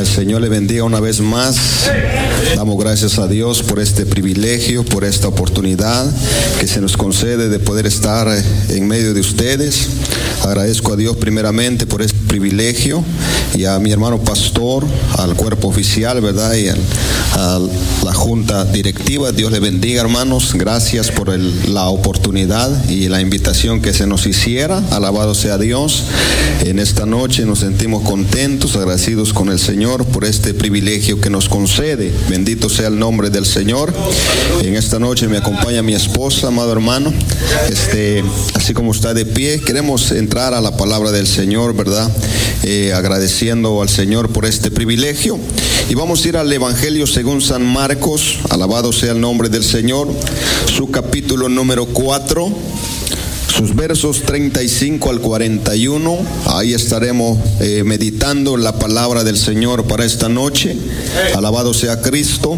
Señor le bendiga una vez más. Damos gracias a Dios por este privilegio, por esta oportunidad que se nos concede de poder estar en medio de ustedes. Agradezco a Dios primeramente por este privilegio y a mi hermano pastor, al cuerpo oficial, ¿verdad? Y a la junta directiva. Dios le bendiga, hermanos. Gracias por la oportunidad y la invitación que se nos hiciera. Alabado sea Dios. En esta noche nos sentimos contentos, agradecidos con el Señor por este privilegio que nos concede. Bendito sea el nombre del Señor. En esta noche me acompaña mi esposa, amado hermano. Así como está de pie, queremos entrar a la palabra del Señor, ¿verdad? Agradeciendo al Señor por este privilegio. Y vamos a ir al Evangelio según San Marcos. Alabado sea el nombre del Señor. Su capítulo número 4. Sus versos 35 al 41, ahí estaremos meditando la palabra del Señor para esta noche. Alabado sea Cristo.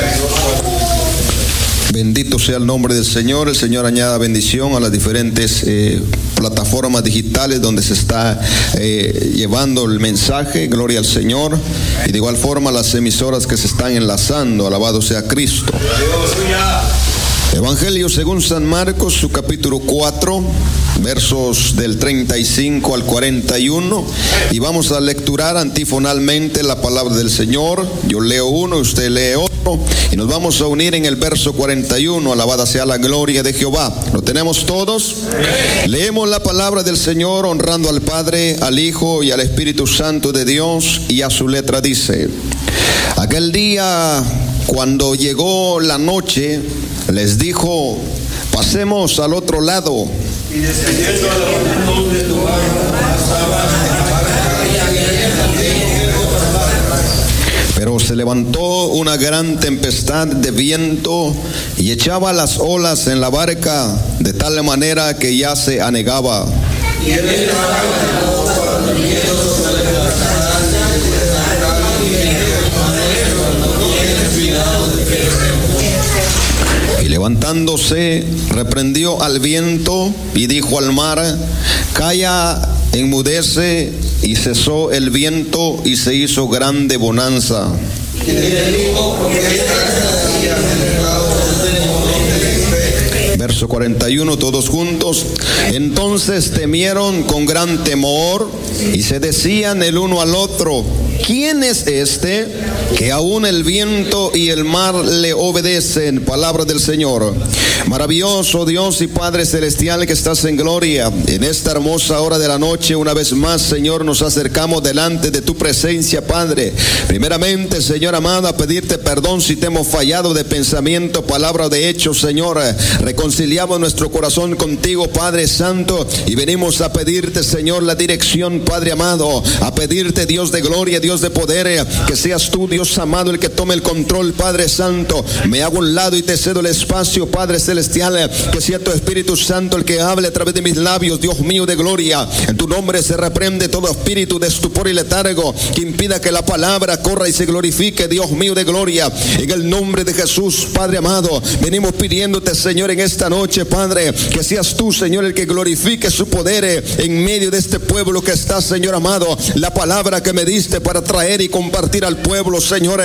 Bendito sea el nombre del Señor. El Señor añada bendición a las diferentes plataformas digitales donde se está llevando el mensaje. Gloria al Señor. Y de igual forma las emisoras que se están enlazando. Alabado sea Cristo. Evangelio según San Marcos, su capítulo 4, versos del 35 al 41, y vamos a lecturar antifonalmente la palabra del Señor. Yo leo uno, usted lee otro, y nos vamos a unir en el verso 41, alabada sea la gloria de Jehová. ¿Lo tenemos todos? Leemos la palabra del Señor honrando al Padre, al Hijo y al Espíritu Santo de Dios, y a su letra dice: aquel día, cuando llegó la noche, les dijo: pasemos al otro lado. Y descendiendo a la multitud pero se levantó una gran tempestad de viento y echaba las olas en la barca de tal manera que ya se anegaba. Y él estaba cuando el viento se levantaba. Y levantándose, reprendió al viento y dijo al mar: calla, enmudece. Y cesó el viento y se hizo grande bonanza. Verso 41, todos juntos. Entonces temieron con gran temor y se decían el uno al otro: ¿quién es este que aún el viento y el mar le obedecen? Palabra del Señor. Maravilloso Dios y Padre celestial que estás en gloria, en esta hermosa hora de la noche, una vez más, Señor, nos acercamos delante de tu presencia, Padre. Primeramente, Señor amado, a pedirte perdón si te hemos fallado de pensamiento, palabra o de hecho, Señor. Reconciliamos nuestro corazón contigo, Padre Santo, y venimos a pedirte, Señor, la dirección, Padre amado, a pedirte, Dios de gloria, Dios de poder, que seas tú, Dios amado, el que tome el control, Padre Santo. Me hago un lado y te cedo el espacio, Padre celestial, que sea tu Espíritu Santo el que hable a través de mis labios, Dios mío de gloria. En tu nombre se reprende todo espíritu de estupor y letargo que impida que la palabra corra y se glorifique, Dios mío de gloria. En el nombre de Jesús, Padre amado, venimos pidiéndote, Señor, en esta noche, Padre, que seas tú, Señor, el que glorifique su poder en medio de este pueblo que está, Señor amado. La palabra que me diste para traer y compartir al pueblo, Señor,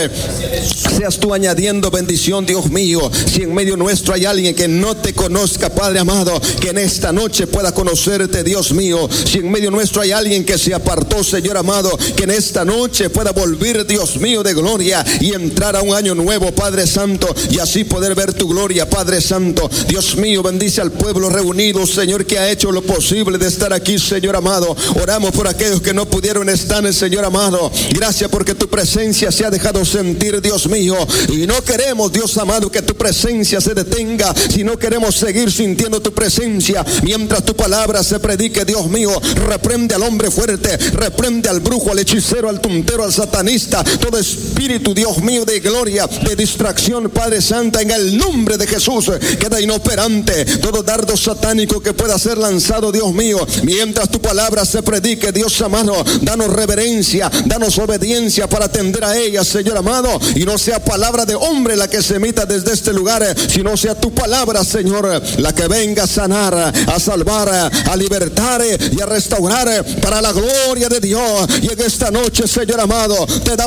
seas tú añadiendo bendición, Dios mío. Si en medio nuestro hay alguien que no te conozca, Padre amado, que en esta noche pueda conocerte, Dios mío. Si en medio nuestro hay alguien que se apartó, Señor amado, que en esta noche pueda volver, Dios mío de gloria, y entrar a un año nuevo, Padre Santo, y así poder ver tu gloria, Padre Santo. Dios mío, bendice al pueblo reunido, Señor, que ha hecho lo posible de estar aquí, Señor amado. Oramos por aquellos que no pudieron estar, Señor amado. Gracias porque tu presencia se ha dejado sentir, Dios mío, y no queremos, Dios amado, que tu presencia se detenga, sino queremos seguir sintiendo tu presencia mientras tu palabra se predique, Dios mío. Reprende al hombre fuerte, reprende al brujo, al hechicero, al tuntero, al satanista, todo espíritu, Dios mío, de gloria, de distracción, Padre Santo, en el nombre de Jesús, queda inoperante todo dardo satánico que pueda ser lanzado, Dios mío, mientras tu palabra se predique, Dios amado. Danos reverencia, danos obediencia para atender a ella, Señor amado, y no sea palabra de hombre la que se emita desde este lugar, sino sea tu palabra, Señor, la que venga a sanar, a salvar, a libertar y a restaurar para la gloria de Dios. Y en esta noche, Señor amado, te damos